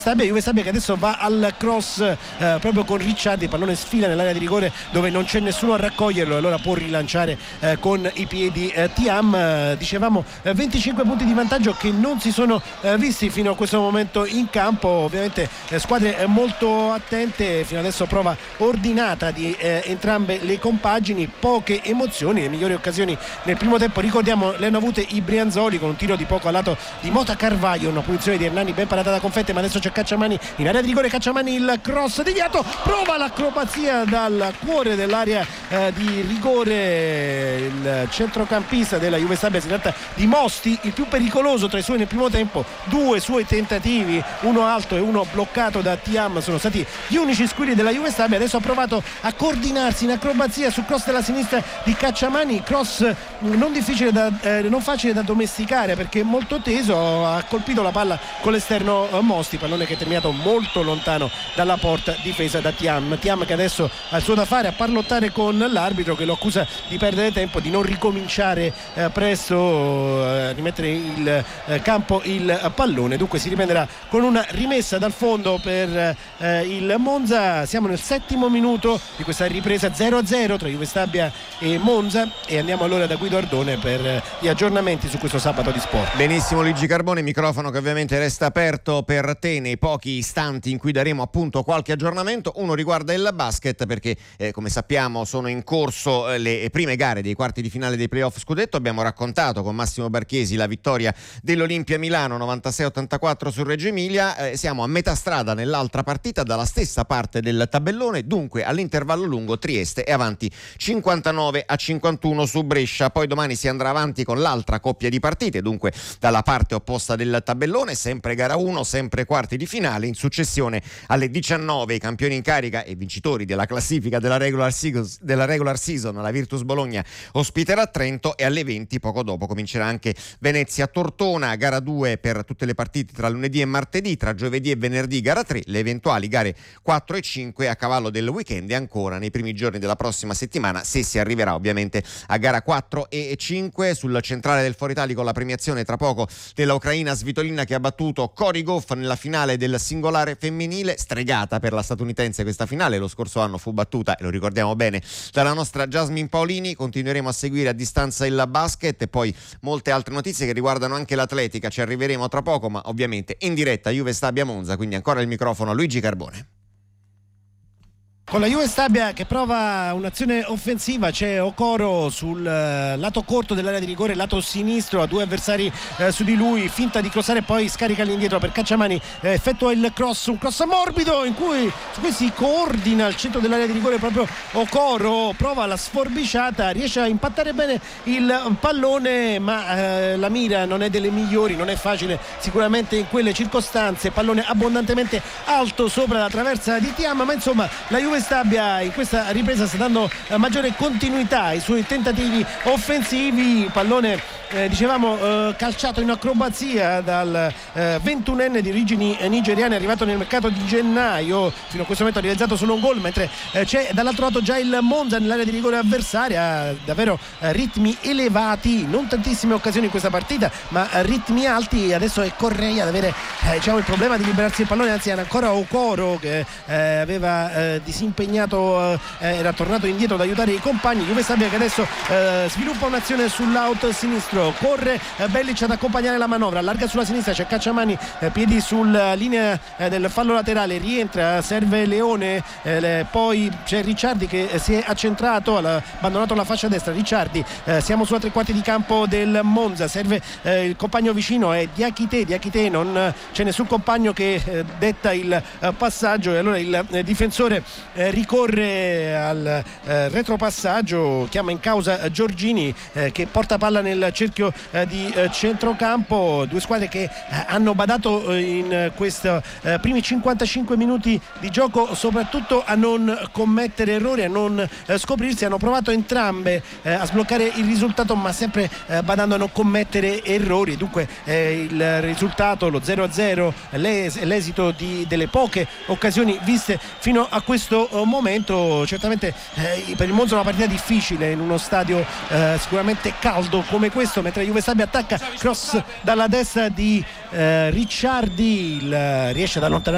Juve Stabia che adesso va al cross proprio con Ricciardi, il pallone sfila nell'area di rigore dove non c'è nessuno a raccoglierlo, allora può rilanciare con i piedi Thiam. Dicevamo 25 punti di vantaggio che non si sono visti fino a questo momento in campo, ovviamente squadre molto attente, fino adesso prova ordinata di entrambe le compagini, poche emozioni, le migliori occasioni nel primo tempo ricordiamo le hanno avute i Brianzoli con un tiro di poco a lato di Mota Carvaio, una punizione di Hernani ben parata da Confetti, ma adesso c'è Cacciamani in area di rigore, Cacciamani il cross deviato, prova l'acrobazia dal cuore dell'area di rigore il centrocampista della Juve Stabia, si tratta di Mosti, il più pericoloso tra i suoi nel primo tempo, due suoi tentativi, uno alto e uno bloccato da Thiam sono stati gli unici squilli della Juve Stabia. Adesso ha provato a coordinarsi in acrobazia sul cross della sinistra di Cacciamani, cross non difficile non facile da domesticare perché molto teso, ha colpito la palla con l'esterno Mosti, pallone che è terminato molto lontano dalla porta difesa da Thiam che adesso ha il suo da fare a parlottare con l'arbitro che lo accusa di perdere tempo, di non ricominciare presto, rimettere il campo il pallone, dunque si riprenderà con una rimessa dal fondo per il Monza. Siamo nel 7° minuto di questa ripresa 0-0 tra Juve Stabia e Monza e andiamo allora da Guido Ardone per gli aggiornamenti su questo sabato di sport. Benissimo Luigi Carbone, microfono che ovviamente resta aperto per te nei pochi istanti in cui daremo appunto qualche aggiornamento. Uno riguarda il basket perché come sappiamo sono in corso le prime gare dei quarti di finale dei playoff scudetto. Abbiamo raccontato con Massimo Barchesi la vittoria dell'Olimpia Milano 96-84 su Reggio Emilia, siamo a metà strada nell'altra partita dalla stessa parte del tabellone, dunque all'intervallo lungo Trieste è avanti 59-51 su Brescia, poi domani si andrà avanti con l'altra coppia di partite, dunque dalla parte opposta del tabellone, sempre gara 1, sempre quarti di finale. In successione alle 19 i campioni in carica e vincitori della classifica della regular season, la Virtus Bologna ospiterà Trento e alle 20 poco dopo comincerà anche Venezia Tortona, gara 2 per tutte le partite tra lunedì e martedì, tra giovedì e venerdì gara 3, le eventuali gare 4 e 5 a cavallo del weekend e ancora nei primi giorni della prossima settimana, se si arriverà ovviamente a gara 4 e 5. Sul centrale del Foro Italico la premiazione tra poco della ucraina Svitolina che ha battuto Cory Gauff nella finale del singolare femminile, stregata per la statunitense questa finale, lo scorso anno fu battuta e lo ricordiamo bene dalla nostra Jasmine Paolini. Continueremo a seguire a distanza il basket e poi molte altre notizie che riguardano anche l'atletica, ci arriveremo tra poco, ma ovviamente in diretta Juve Stabia Monza, quindi ancora il microfono a Luigi Carbone. Con la Juve Stabia che prova un'azione offensiva, c'è Okoro sul lato corto dell'area di rigore, lato sinistro, ha due avversari su di lui, finta di crossare, poi scarica all'indietro per Cacciamani, effettua il cross, un cross morbido su cui si coordina al centro dell'area di rigore proprio Okoro, prova la sforbiciata, riesce a impattare bene il pallone, ma la mira non è delle migliori, non è facile sicuramente in quelle circostanze, pallone abbondantemente alto sopra la traversa di Thiam, ma insomma la Juve Stabia in questa ripresa sta dando maggiore continuità ai suoi tentativi offensivi, pallone dicevamo calciato in acrobazia dal 21enne di origini nigeriane arrivato nel mercato di gennaio, fino a questo momento ha realizzato solo un gol, mentre c'è dall'altro lato già il Monza nell'area di rigore avversaria, davvero ritmi elevati, non tantissime occasioni in questa partita ma ritmi alti. Adesso è Correia ad avere diciamo il problema di liberarsi il pallone, anzi era ancora Okoro che aveva disimpegnato, era tornato indietro ad aiutare i compagni. Juve Stabia che adesso sviluppa un'azione sull'out sinistro, corre Bellic ad accompagnare la manovra, allarga sulla sinistra, c'è Cacciamani, piedi sulla linea del fallo laterale, rientra, serve Leone, poi c'è Ricciardi che si è accentrato, ha abbandonato la fascia destra. Ricciardi, siamo sulla tre quarti di campo del Monza, serve il compagno vicino, è Diakité, non c'è nessun compagno che detta il passaggio e allora il difensore ricorre al retropassaggio, chiama in causa Giorgini che porta palla nel cerchio di centrocampo. Due squadre che hanno badato in questi primi 55 minuti di gioco soprattutto a non commettere errori, a non scoprirsi, hanno provato entrambe a sbloccare il risultato ma sempre badando a non commettere errori, dunque il risultato, lo 0-0, l'esito delle poche occasioni viste fino a questo momento. Certamente per il Monza è una partita difficile in uno stadio sicuramente caldo come questo, mentre Juve Stabia attacca, cross dalla destra di Ricciardi, riesce ad allontanare